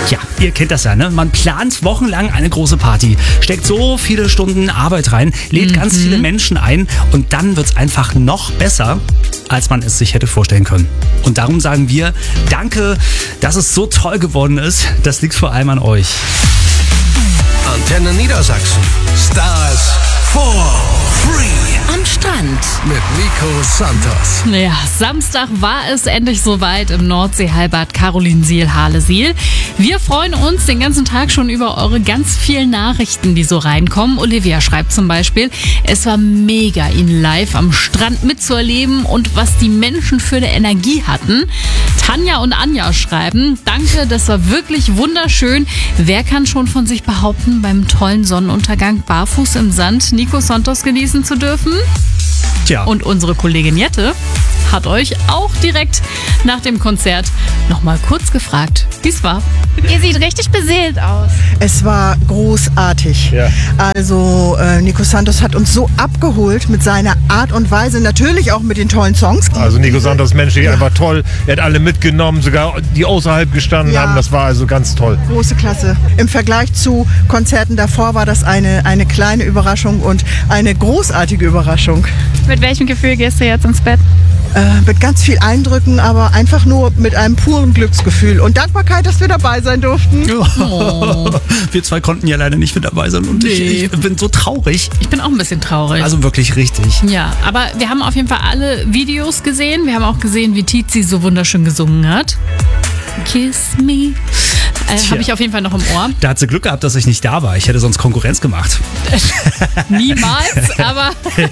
Ja, ihr kennt das ja, ne? Man plant wochenlang eine große Party, steckt so viele Stunden Arbeit rein, lädt ganz viele Menschen ein und dann wird's einfach noch besser, als man es sich hätte vorstellen können. Und darum sagen wir, danke, dass es so toll geworden ist. Das liegt vor allem an euch. Antenne Niedersachsen. Stars for free. Am Strand. Mit Nico Santos. Ja, Samstag war es endlich soweit im Nordseehallenbad Carolinsiel-Hahlesiel. Wir freuen uns den ganzen Tag schon über eure ganz vielen Nachrichten, die so reinkommen. Olivia schreibt zum Beispiel, es war mega, ihn live am Strand mitzuerleben und was die Menschen für eine Energie hatten. Tanja und Anja schreiben, danke, das war wirklich wunderschön. Wer kann schon von sich behaupten, beim tollen Sonnenuntergang barfuß im Sand Nico Santos genießen zu dürfen? Tja. Und unsere Kollegin Jette hat euch auch direkt nach dem Konzert nochmal kurz gefragt, wie es war. Ihr seht richtig beseelt aus. Es war großartig. Ja. Also Nico Santos hat uns so abgeholt mit seiner Art und Weise, natürlich auch mit den tollen Songs. Also Nico Santos menschlich einfach toll. Er hat alle mitgenommen, sogar die außerhalb gestanden haben. Das war also ganz toll. Große Klasse. Im Vergleich zu Konzerten davor war das eine kleine Überraschung und eine großartige Überraschung. Mit welchem Gefühl gehst du jetzt ins Bett? Mit ganz viel Eindrücken, aber einfach nur mit einem puren Glücksgefühl und Dankbarkeit, dass wir dabei sein durften. Oh. Wir zwei konnten ja leider nicht mit dabei sein und ich bin so traurig. Ich bin auch ein bisschen traurig. Also wirklich richtig. Ja, aber wir haben auf jeden Fall alle Videos gesehen. Wir haben auch gesehen, wie Tizi so wunderschön gesungen hat. Kiss me. Habe ich auf jeden Fall noch im Ohr. Da hat sie Glück gehabt, dass ich nicht da war. Ich hätte sonst Konkurrenz gemacht. Niemals, aber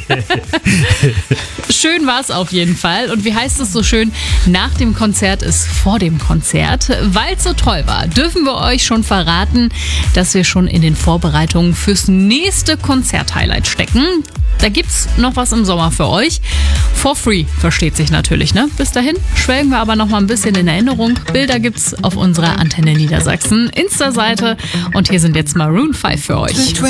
schön war es auf jeden Fall. Und wie heißt es so schön, nach dem Konzert ist vor dem Konzert. Weil es so toll war, dürfen wir euch schon verraten, dass wir schon in den Vorbereitungen fürs nächste Konzert-Highlight stecken. Da gibt's noch was im Sommer für euch. For free, versteht sich natürlich, ne? Bis dahin schwelgen wir aber noch mal ein bisschen in Erinnerung. Bilder gibt's auf unserer Antenne Niedersachsen Insta-Seite. Und hier sind jetzt Maroon 5 für euch.